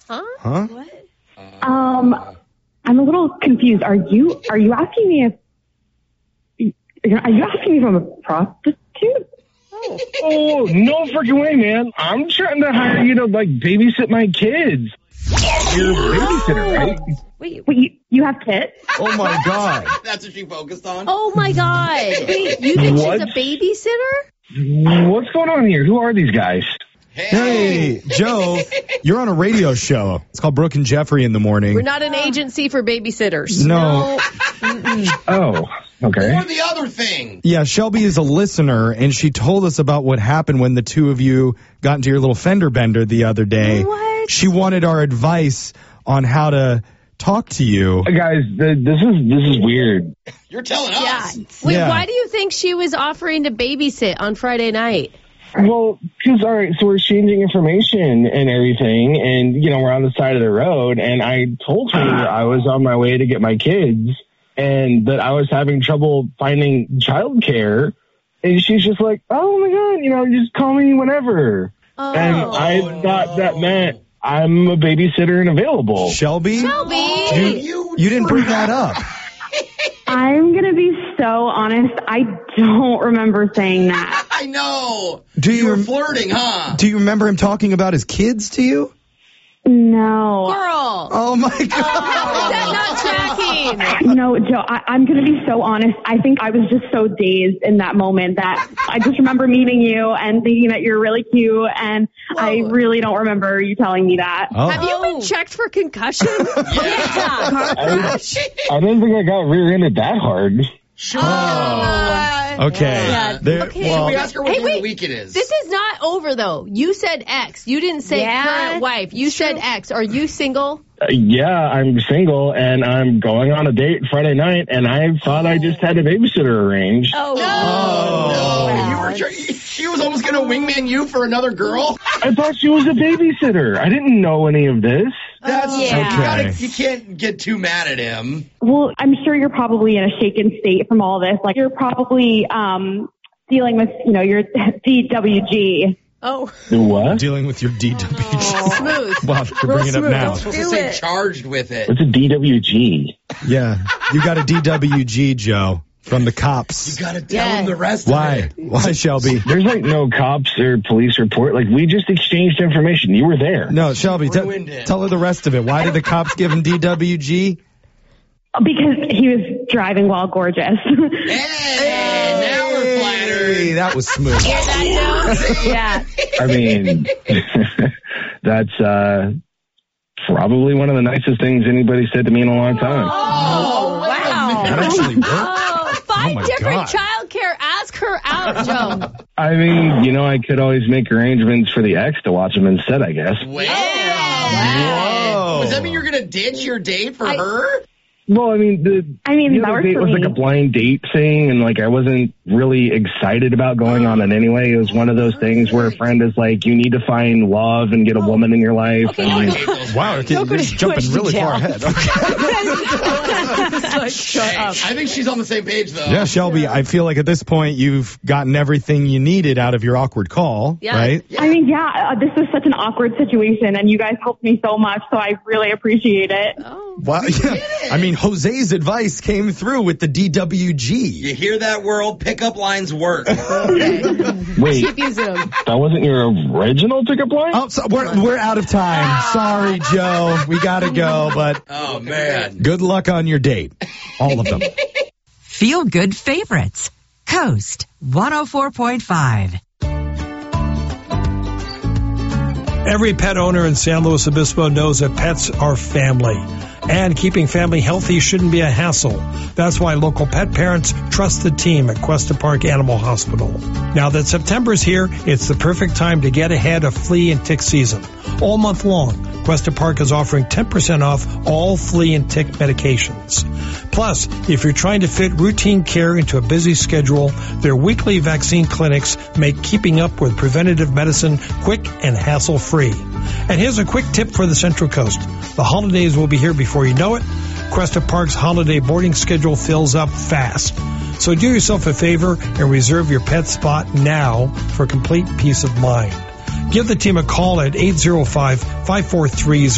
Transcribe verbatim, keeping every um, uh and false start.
Huh? Huh? What? Um, I'm a little confused. Are you are you asking me if are you asking me if I'm a prostitute? Oh, oh no freaking way, man! I'm trying to hire you to like babysit my kids. You're a babysitter, right? Wait, Wait, you, you have kids? Oh my God. That's what she focused on. oh my God. Wait, you think What? she's a babysitter? What's going on here? Who are these guys? Hey, Joe, you're on a radio show. It's called Brooke and Jeffrey in the morning. We're not an agency for babysitters. No. Oh, okay. Or the other thing. Yeah, Shelby is a listener, and she told us about what happened when the two of you got into your little fender bender the other day. What? She wanted our advice on how to talk to you. Guys, th- this is this is weird. You're telling Yeah. us. Wait, Yeah. why do you think she was offering to babysit on Friday night? Well, because, all right, so we're exchanging information and everything, and, you know, we're on the side of the road, and I told her that I was on my way to get my kids, and that I was having trouble finding childcare, and she's just like, oh, my God, you know, just call me whenever. Oh. And I thought that meant I'm a babysitter and available. Shelby? Shelby! You, You you didn't bring that up. I'm gonna be so honest. I don't remember saying that. I know. Do you you were rem- flirting, huh? Do you remember him talking about his kids to you? No. Girl! Oh, my God. Is that not tracking? You know, Joe, I, I'm going to be so honest. I think I was just so dazed in that moment that I just remember meeting you and thinking that you're really cute, and I really don't remember you telling me that. Oh. Have you been checked for concussion? Yeah. I, I didn't think I got rear-ended that hard. Sure. Okay. Yeah. There- Okay. well, we ask her what Hey, day of the wait. week it is. This is not over, though. You said ex. You didn't say Yeah, current wife. You said ex. Are you single? Uh, yeah, I'm single, and I'm going on a date Friday night, and I thought I just had a babysitter arranged. Oh, no. wow. You were try- she was almost going to wingman you for another girl. I thought she was a babysitter. I didn't know any of this. That's yeah. you, gotta, Okay. you can't get too mad at him. Well, I'm sure you're probably in a shaken state from all this. Like, you're probably um, dealing with, you know, your D W G. Oh, What? dealing with your D W G. smooth. Wow, you're bringing it up now. You're supposed to say charged with it. What's a D W G? Yeah, you got a D W G, Joe, from the cops. You gotta tell Yeah. him the rest Why? of it. Why, Shelby? There's like no cops or police report. Like, we just exchanged information. You were there. No, Shelby, te- ruined it. tell her the rest of it. Why did the cops give him D W G? Because he was driving while gorgeous. Hey, now we're flattered. Hey, that was smooth. Yeah. I mean, that's uh, probably one of the nicest things anybody said to me in a long time. Oh, wow. That actually worked. Oh, find Oh, my different God. childcare. Ask her out, Joe. I mean, you know, I could always make arrangements for the ex to watch them instead, I guess. Wait. Whoa. Does that mean you're going to ditch your date for I- her? Well, I mean, the, I mean, the that other works date for was me. like a blind date thing, and like I wasn't really excited about going on it anyway. It was one of those things where a friend is like, you need to find love and get a woman in your life. Oh, I And hate those Wow, words. okay, you're gonna jumping switch really to far jail. ahead. Okay. Hey, I think she's on the same page, though. Yeah, Shelby, I feel like at this point you've gotten everything you needed out of your awkward call, Yeah. right? I mean, yeah, uh, this was such an awkward situation, and you guys helped me so much, so I really appreciate it. Oh. Wow. Yeah. I mean, Jose's advice came through with the D W G. You hear that, world? Pickup lines work. wait, Keep using them. that wasn't your original pickup line? Oh, so we're we're out of time. Sorry, Joe. We gotta go, but Oh, man. good luck on your date. All of them. Feel Good Favorites. Coast one oh four point five. Every pet owner in San Luis Obispo knows that pets are family. And keeping family healthy shouldn't be a hassle. That's why local pet parents trust the team at Cuesta Park Animal Hospital. Now that September's here, it's the perfect time to get ahead of flea and tick season. All month long, Cuesta Park is offering ten percent off all flea and tick medications. Plus, if you're trying to fit routine care into a busy schedule, their weekly vaccine clinics make keeping up with preventative medicine quick and hassle-free. And here's a quick tip for the Central Coast. The holidays will be here before you know it. Cuesta Park's holiday boarding schedule fills up fast. So do yourself a favor and reserve your pet spot now for complete peace of mind. Give the team a call at eight oh five, five four three,